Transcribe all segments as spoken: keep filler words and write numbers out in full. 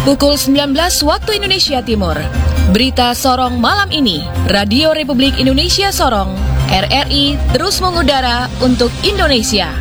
Pukul sembilan belas waktu Indonesia Timur. Berita Sorong malam ini, Radio Republik Indonesia Sorong, R R I terus mengudara untuk Indonesia.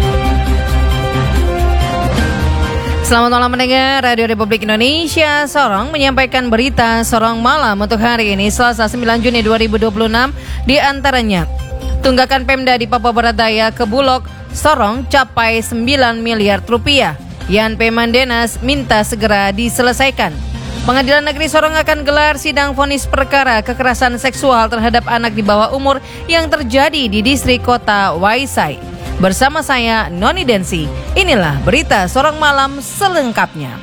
Selamat malam pendengar Radio Republik Indonesia Sorong menyampaikan berita Sorong malam untuk hari ini Selasa sembilan Juni dua ribu dua puluh enam. Di antaranya, tunggakan Pemda di Papua Barat Daya ke Bulog Sorong capai sembilan miliar rupiah. Yan Pemandenas minta segera diselesaikan. Pengadilan Negeri Sorong akan gelar sidang vonis perkara kekerasan seksual terhadap anak di bawah umur yang terjadi di distrik kota Waisai. Bersama saya Noni Densi. Inilah berita Sorong malam selengkapnya.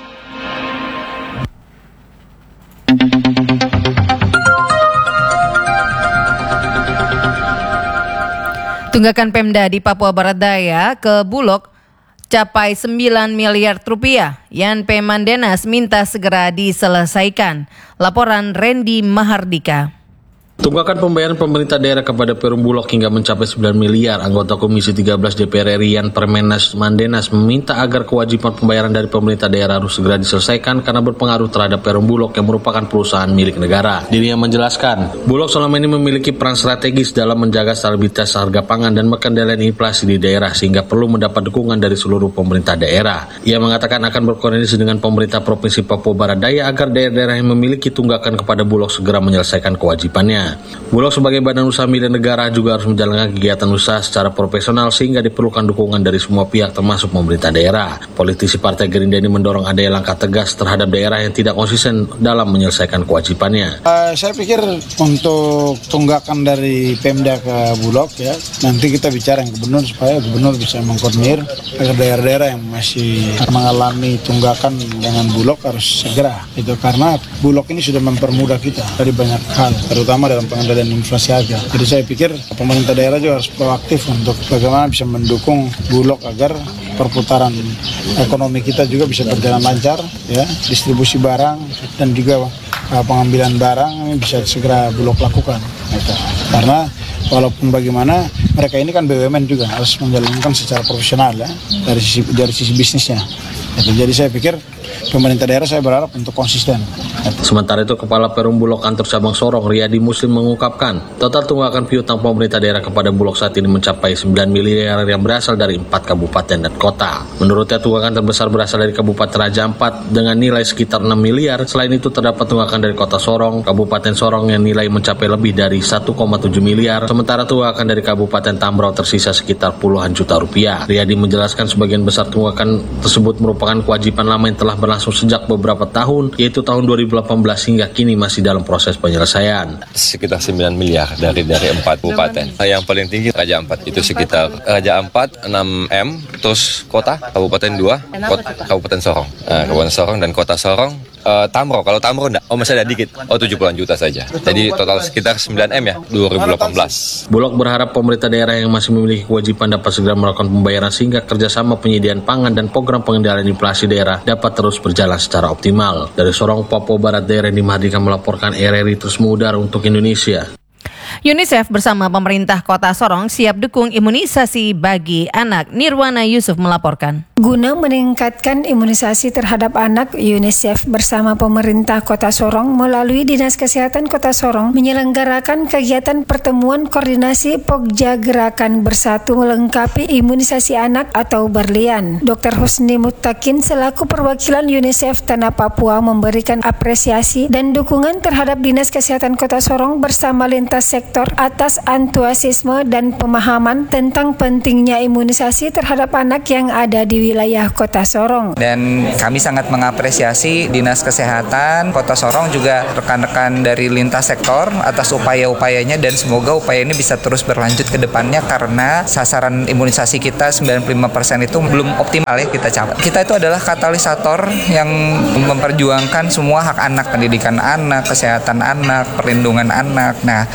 Tunggakan Pemda di Papua Barat Daya ke Bulog capai sembilan miliar rupiah. Yan Pemandenas minta segera diselesaikan. Laporan Randy Mahardika. Tunggakan pembayaran pemerintah daerah kepada Perum Bulog hingga mencapai sembilan miliar. Anggota Komisi tiga belas D P R R I Yan Permenas Mandenas meminta agar kewajiban pembayaran dari pemerintah daerah harus segera diselesaikan karena berpengaruh terhadap Perum Bulog yang merupakan perusahaan milik negara. Dirinya menjelaskan, Bulog selama ini memiliki peran strategis dalam menjaga stabilitas harga pangan dan mengendalikan inflasi di daerah sehingga perlu mendapat dukungan dari seluruh pemerintah daerah. Ia mengatakan akan berkoordinasi dengan pemerintah Provinsi Papua Barat Daya agar daerah-daerah yang memiliki tunggakan kepada Bulog segera menyelesaikan kewajibannya. Bulog sebagai badan usaha milik negara juga harus menjalankan kegiatan usaha secara profesional sehingga diperlukan dukungan dari semua pihak termasuk pemerintah daerah. Politisi Partai Gerindra ini mendorong adanya langkah tegas terhadap daerah yang tidak konsisten dalam menyelesaikan kewajibannya. Uh, saya pikir untuk tunggakan dari Pemda ke Bulog ya, nanti kita bicara yang gubernur supaya gubernur bisa mengkoordinir agar daerah-daerah yang masih mengalami tunggakan dengan Bulog harus segera. Itu karena Bulog ini sudah mempermudah kita dari banyak hal, terutama dalam pengendalian inflasi harga. Jadi saya pikir pemerintah daerah juga harus proaktif untuk bagaimana bisa mendukung Bulog agar perputaran ekonomi kita juga bisa berjalan lancar, ya, distribusi barang dan juga uh, pengambilan barang ini bisa segera Bulog lakukan. Gitu. Karena walaupun bagaimana mereka ini kan B U M N juga harus menjalankan secara profesional ya dari sisi dari sisi bisnisnya. Gitu. Jadi saya pikir pemerintah daerah saya berharap untuk konsisten. Sementara itu, Kepala Perum Bulog Kantor Cabang Sorong, Riyadi Muslim mengungkapkan, total tunggakan piutang pemerintah daerah kepada Bulog saat ini mencapai sembilan miliar yang berasal dari empat kabupaten dan kota. Menurutnya, tunggakan terbesar berasal dari Kabupaten Raja Ampat dengan nilai sekitar enam miliar. Selain itu, terdapat tunggakan dari Kota Sorong, Kabupaten Sorong yang nilai mencapai lebih dari satu koma tujuh miliar. Sementara tunggakan dari Kabupaten Tambrau tersisa sekitar puluhan juta rupiah. Riyadi menjelaskan sebagian besar tunggakan tersebut merupakan kewajiban lama yang telah berlangsung sejak beberapa tahun, yaitu tahun dua ribu delapan belas hingga kini masih dalam proses penyelesaian. Sekitar sembilan miliar dari dari empat kabupaten. Yang paling tinggi Raja Ampat, itu sekitar Raja Ampat enam M, terus kota Kabupaten dua, kota, Kabupaten Sorong. Nah, Kabupaten Sorong dan Kota Sorong. Uh, Tamro, kalau Tamro enggak, oh masih ada dikit, oh tujuh puluhan juta saja. Jadi total sekitar sembilan M ya, dua ribu delapan belas. Bulog berharap pemerintah daerah yang masih memiliki kewajiban dapat segera melakukan pembayaran sehingga kerjasama penyediaan pangan dan program pengendalian inflasi daerah dapat terus berjalan secara optimal. Dari Sorong, Papua Barat Daerah di Mahardika melaporkan R R I terus mengudara untuk Indonesia. UNICEF bersama pemerintah Kota Sorong siap dukung imunisasi bagi anak. Nirwana Yusuf melaporkan. Guna meningkatkan imunisasi terhadap anak, UNICEF bersama pemerintah Kota Sorong melalui Dinas Kesehatan Kota Sorong menyelenggarakan kegiatan pertemuan koordinasi Pokja Gerakan Bersatu melengkapi imunisasi anak atau Berlian. Dokter Husni Muttakin selaku perwakilan UNICEF Tanah Papua memberikan apresiasi dan dukungan terhadap Dinas Kesehatan Kota Sorong bersama lintas sektor atas antusiasme dan pemahaman tentang pentingnya imunisasi terhadap anak yang ada di wilayah Kota Sorong. Dan kami sangat mengapresiasi Dinas Kesehatan Kota Sorong juga rekan-rekan dari lintas sektor atas upaya-upayanya dan semoga upaya ini bisa terus berlanjut ke depannya karena sasaran imunisasi kita sembilan puluh lima persen itu belum optimal ya kita capai. Kita itu adalah katalisator yang memperjuangkan semua hak anak, pendidikan anak, kesehatan anak, perlindungan anak. Nah, imunisasi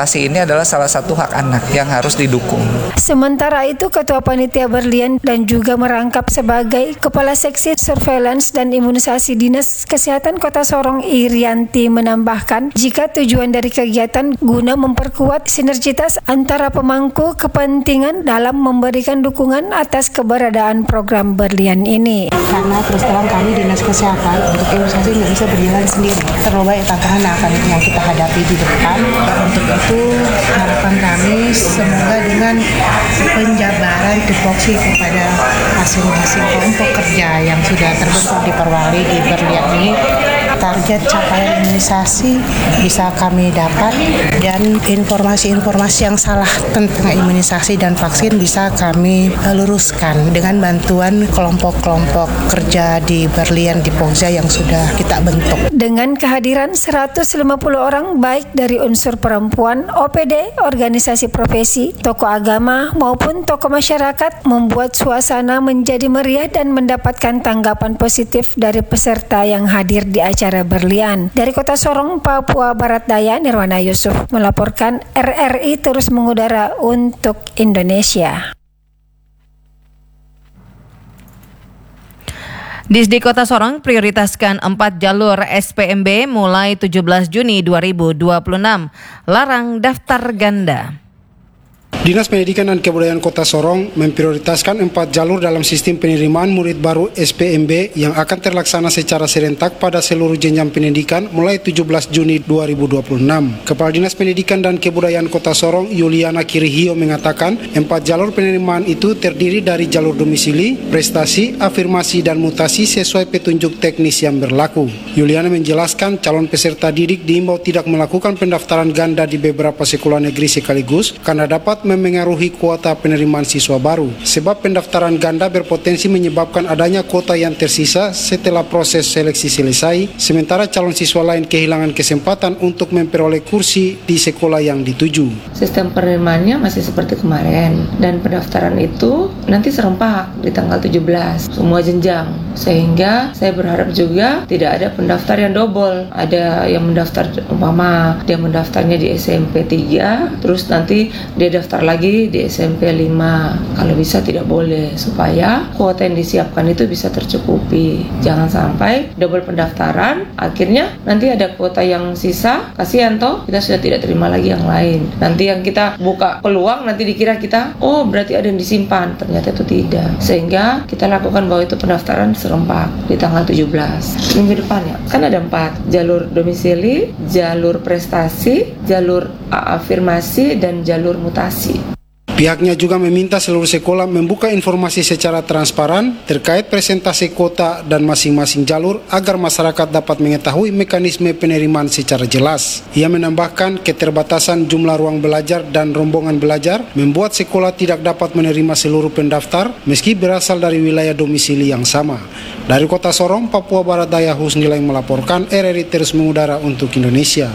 imunisasi ini adalah salah satu hak anak yang harus didukung. Sementara itu, Ketua Panitia Berlian dan juga merangkap sebagai Kepala Seksi Surveillance dan Imunisasi Dinas Kesehatan Kota Sorong, Irianti, menambahkan jika tujuan dari kegiatan guna memperkuat sinergitas antara pemangku kepentingan dalam memberikan dukungan atas keberadaan program Berlian ini. Karena terus terang kami Dinas Kesehatan untuk imunisasi nggak bisa berjalan sendiri. Terlalu banyak tantangan yang akan yang kita hadapi di depan. Untuk itu harapan kami semoga dengan penjabaran tupoksi kepada masing-masing kelompok kerja yang sudah terbentuk di Perwali di Berlian ini, target capaian imunisasi bisa kami dapat dan informasi-informasi yang salah tentang imunisasi dan vaksin bisa kami luruskan dengan bantuan kelompok-kelompok kerja di Berlian di Pogja yang sudah kita bentuk. Dengan kehadiran seratus lima puluh orang baik dari unsur perempuan, O P D, organisasi profesi, tokoh agama maupun tokoh masyarakat membuat suasana menjadi meriah dan mendapatkan tanggapan positif dari peserta yang hadir di acara Berlian. Dari Kota Sorong, Papua Barat Daya, Nirwana Yusuf melaporkan R R I terus mengudara untuk Indonesia. Disdi Kota Sorong prioritaskan empat jalur S P M B mulai tujuh belas Juni dua ribu dua puluh enam. Larang daftar ganda. Dinas Pendidikan dan Kebudayaan Kota Sorong memprioritaskan empat jalur dalam sistem penerimaan murid baru S P M B yang akan terlaksana secara serentak pada seluruh jenjang pendidikan mulai tujuh belas Juni dua ribu dua puluh enam. Kepala Dinas Pendidikan dan Kebudayaan Kota Sorong, Yuliana Kirihio, mengatakan empat jalur penerimaan itu terdiri dari jalur domisili, prestasi, afirmasi, dan mutasi sesuai petunjuk teknis yang berlaku. Yuliana menjelaskan calon peserta didik diimbau tidak melakukan pendaftaran ganda di beberapa sekolah negeri sekaligus karena dapat memengaruhi kuota penerimaan siswa baru. Sebab pendaftaran ganda berpotensi menyebabkan adanya kuota yang tersisa setelah proses seleksi selesai, sementara calon siswa lain kehilangan kesempatan untuk memperoleh kursi di sekolah yang dituju. Sistem penerimaannya masih seperti kemarin dan pendaftaran itu nanti serempak di tanggal tujuh belas, semua jenjang. Sehingga saya berharap juga tidak ada pendaftar yang double. Ada yang mendaftar umpama dia mendaftarnya di S M P tiga, terus nanti dia daftar lagi di S M P lima. Kalau bisa tidak boleh, supaya kuota yang disiapkan itu bisa tercukupi. Jangan sampai double pendaftaran, akhirnya nanti ada kuota yang sisa, kasihan toh kita sudah tidak terima lagi yang lain. Nanti yang kita buka peluang nanti dikira kita, oh berarti ada yang disimpan, ternyata itu tidak. Sehingga kita lakukan bahwa itu pendaftaran serempak di tanggal tujuh belas minggu depan ya. Kan ada empat, jalur domisili, jalur prestasi, jalur afirmasi, dan jalur mutasi. Pihaknya juga meminta seluruh sekolah membuka informasi secara transparan terkait presentasi kuota dan masing-masing jalur agar masyarakat dapat mengetahui mekanisme penerimaan secara jelas. Ia menambahkan keterbatasan jumlah ruang belajar dan rombongan belajar membuat sekolah tidak dapat menerima seluruh pendaftar meski berasal dari wilayah domisili yang sama. Dari Kota Sorong, Papua Barat Daya, Husnila yang melaporkan. R R I terus mengudara untuk Indonesia.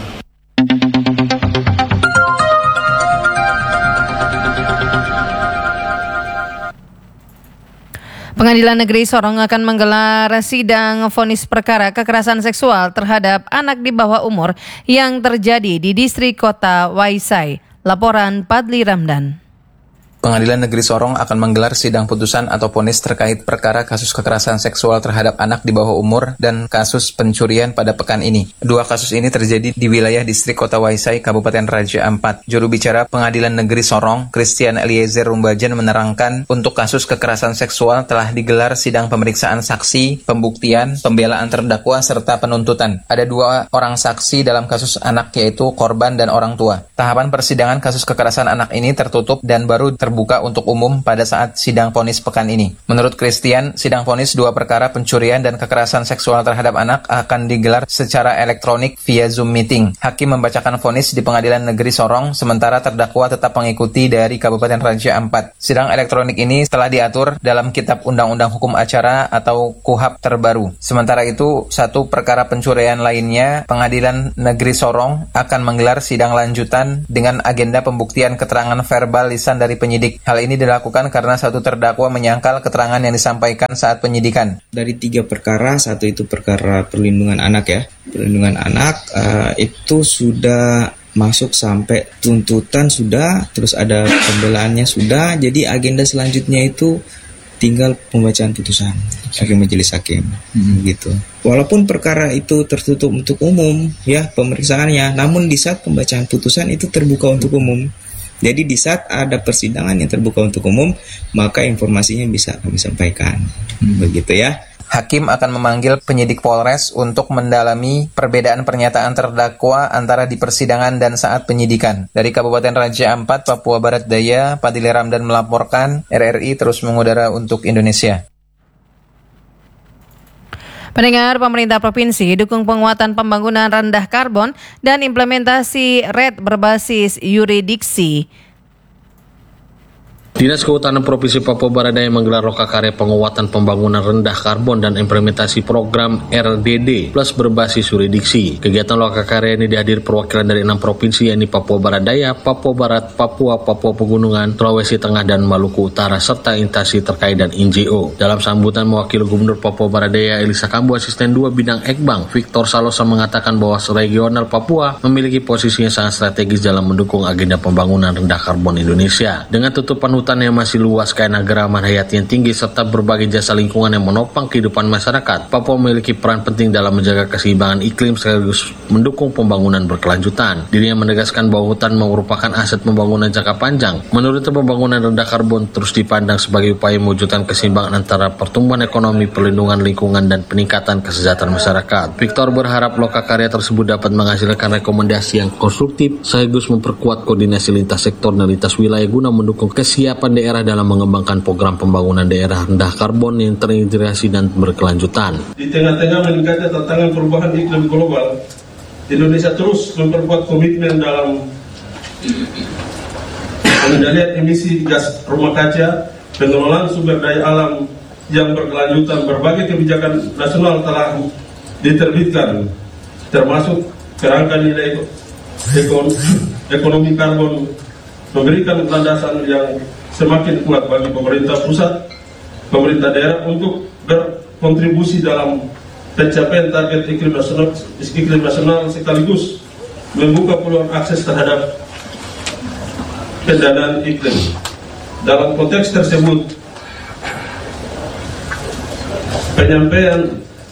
Pengadilan Negeri Sorong akan menggelar sidang vonis perkara kekerasan seksual terhadap anak di bawah umur yang terjadi di distrik Kota Waisai. Laporan Padli Ramdan. Pengadilan Negeri Sorong akan menggelar sidang putusan atau vonis terkait perkara kasus kekerasan seksual terhadap anak di bawah umur dan kasus pencurian pada pekan ini. Dua kasus ini terjadi di wilayah distrik Kota Waisai, Kabupaten Raja Ampat. Juru bicara Pengadilan Negeri Sorong, Christian Eliezer Rumbajan, menerangkan untuk kasus kekerasan seksual telah digelar sidang pemeriksaan saksi, pembuktian, pembelaan terdakwa, serta penuntutan. Ada dua orang saksi dalam kasus anak, yaitu korban dan orang tua. Tahapan persidangan kasus kekerasan anak ini tertutup dan baru terbuka terbuka untuk umum pada saat sidang vonis pekan ini. Menurut Christian, sidang vonis dua perkara pencurian dan kekerasan seksual terhadap anak akan digelar secara elektronik via Zoom meeting. Hakim membacakan vonis di Pengadilan Negeri Sorong, sementara terdakwa tetap mengikuti dari Kabupaten Raja Ampat. Sidang elektronik ini telah diatur dalam Kitab Undang-Undang Hukum Acara atau K U H A P terbaru. Sementara itu, satu perkara pencurian lainnya, Pengadilan Negeri Sorong akan menggelar sidang lanjutan dengan agenda pembuktian keterangan verbal lisan dari penyidik. Hal ini dilakukan karena satu terdakwa menyangkal keterangan yang disampaikan saat penyidikan. Dari tiga perkara, satu itu perkara perlindungan anak ya. Perlindungan anak uh, itu sudah masuk sampai tuntutan sudah, terus ada pembelaannya sudah, jadi agenda selanjutnya itu tinggal pembacaan putusan hakim majelis hakim, hmm. gitu. Walaupun perkara itu tertutup untuk umum, ya pemeriksaannya, namun di saat pembacaan putusan itu terbuka untuk umum. Jadi di saat ada persidangan yang terbuka untuk umum, maka informasinya bisa kami sampaikan, hmm. begitu ya. Hakim akan memanggil penyidik Polres untuk mendalami perbedaan pernyataan terdakwa antara di persidangan dan saat penyidikan. Dari Kabupaten Raja Ampat, Papua Barat Daya, Padile Ramdan melaporkan, R R I terus mengudara untuk Indonesia. Pendengar, pemerintah provinsi dukung penguatan pembangunan rendah karbon dan implementasi R E D berbasis yurisdiksi. Dinas Kehutanan Provinsi Papua Barat Daya menggelar lokakarya penguatan pembangunan rendah karbon dan implementasi program R D D plus berbasis yurisdiksi. Kegiatan lokakarya ini dihadiri perwakilan dari enam provinsi yakni Papua Barat Daya, Papua Barat, Papua, Papua Pegunungan, Sulawesi Tengah, dan Maluku Utara serta instansi terkait dan N G O. Dalam sambutan mewakili Gubernur Papua Barat Daya Elisa Kambu, Asisten dua Bidang Ekbang Victor Salosa mengatakan bahwa regional Papua memiliki posisinya sangat strategis dalam mendukung agenda pembangunan rendah karbon Indonesia. Dengan tutupan hutan yang masih luas, keanekaragaman hayati yang tinggi, serta berbagai jasa lingkungan yang menopang kehidupan masyarakat, Papua memiliki peran penting dalam menjaga keseimbangan iklim sekaligus mendukung pembangunan berkelanjutan. Dirinya menegaskan bahwa hutan merupakan aset pembangunan jangka panjang. Menurutnya, pembangunan rendah karbon terus dipandang sebagai upaya mewujudkan keseimbangan antara pertumbuhan ekonomi, perlindungan lingkungan, dan peningkatan kesejahteraan masyarakat. Victor berharap lokakarya tersebut dapat menghasilkan rekomendasi yang konstruktif sekaligus memperkuat koordinasi lintas sektor dan lintas wilayah guna mendukung kesiapan daerah dalam mengembangkan program pembangunan daerah rendah karbon yang terintegrasi dan berkelanjutan. Di tengah-tengah meningkatnya tantangan perubahan iklim global, Indonesia terus memperkuat komitmen dalam pengendalian emisi gas rumah kaca, pengelolaan sumber daya alam yang berkelanjutan. Berbagai kebijakan nasional telah diterbitkan, termasuk kerangka nilai ekonomi karbon, memberikan landasan yang semakin kuat bagi pemerintah pusat, pemerintah daerah untuk berkontribusi dalam pencapaian target iklim nasional, iklim nasional sekaligus membuka peluang akses terhadap pendanaan iklim. Dalam konteks tersebut, penyampaian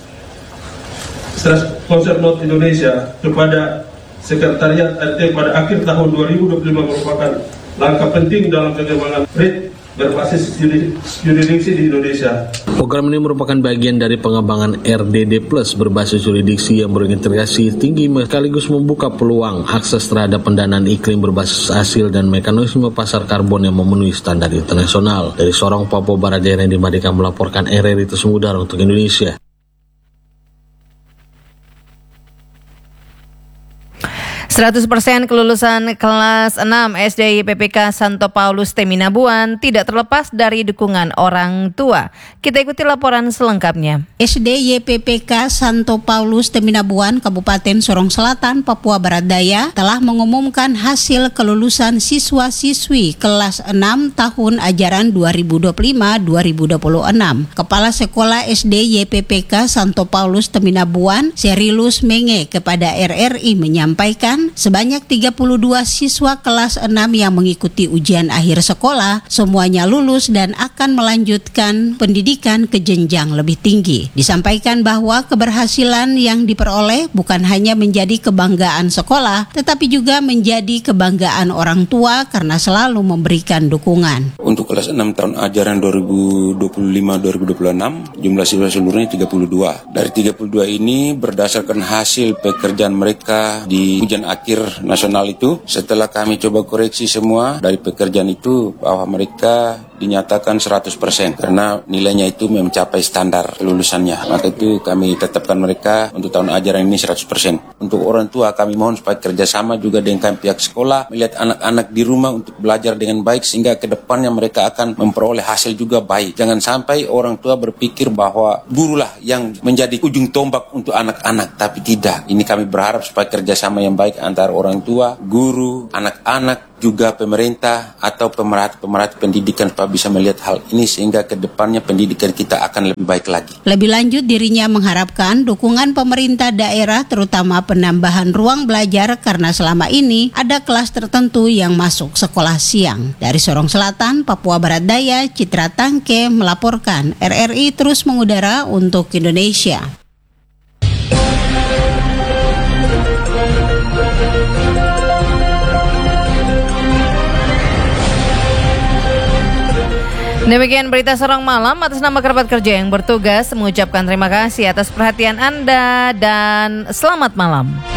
konsep Not Indonesia kepada Sekretariat R T pada akhir tahun dua ribu dua puluh lima merupakan langkah penting dalam pengembangan R E D berbasis yurisdiksi di Indonesia. Program ini merupakan bagian dari pengembangan R D D plus berbasis yurisdiksi yang berintegrasi tinggi sekaligus membuka peluang akses terhadap pendanaan iklim berbasis hasil dan mekanisme pasar karbon yang memenuhi standar internasional. Dari Sorong, Papua Barat Daya, yang dimadikan melaporkan R R I terus mengudara untuk Indonesia. seratus persen kelulusan kelas enam S D Y P P K Santo Paulus Teminabuan tidak terlepas dari dukungan orang tua. Kita ikuti laporan selengkapnya. S D Y P P K Santo Paulus Teminabuan, Kabupaten Sorong Selatan, Papua Barat Daya telah mengumumkan hasil kelulusan siswa-siswi kelas enam tahun ajaran dua ribu dua puluh lima dua ribu dua puluh enam. Kepala Sekolah S D Y P P K Santo Paulus Teminabuan, Serilus Menge, kepada R R I menyampaikan sebanyak tiga puluh dua siswa kelas enam yang mengikuti ujian akhir sekolah semuanya lulus dan akan melanjutkan pendidikan ke jenjang lebih tinggi. Disampaikan bahwa keberhasilan yang diperoleh bukan hanya menjadi kebanggaan sekolah, tetapi juga menjadi kebanggaan orang tua karena selalu memberikan dukungan. Untuk kelas enam tahun ajaran dua ribu dua puluh lima dua ribu dua puluh enam, jumlah siswa seluruhnya tiga puluh dua. Dari tiga puluh dua ini berdasarkan hasil pekerjaan mereka di ujian akhir nasional itu, setelah kami coba koreksi semua dari pekerjaan itu bahwa mereka dinyatakan seratus persen karena nilainya itu mencapai standar kelulusannya. Maka itu kami tetapkan mereka untuk tahun ajaran ini seratus persen. Untuk orang tua kami mohon supaya kerjasama juga dengan pihak sekolah, melihat anak-anak di rumah untuk belajar dengan baik sehingga ke depannya mereka akan memperoleh hasil juga baik. Jangan sampai orang tua berpikir bahwa gurulah yang menjadi ujung tombak untuk anak-anak, tapi tidak. Ini kami berharap supaya kerjasama yang baik antara orang tua, guru, anak-anak, juga pemerintah atau pemerhati-pemerhati pendidikan supaya bisa melihat hal ini sehingga ke depannya pendidikan kita akan lebih baik lagi. Lebih lanjut, dirinya mengharapkan dukungan pemerintah daerah terutama penambahan ruang belajar karena selama ini ada kelas tertentu yang masuk sekolah siang. Dari Sorong Selatan, Papua Barat Daya, Citra Tangke melaporkan. R R I terus mengudara untuk Indonesia. Demikian berita Sorong Malam. Atas nama kerabat kerja yang bertugas mengucapkan terima kasih atas perhatian Anda dan selamat malam.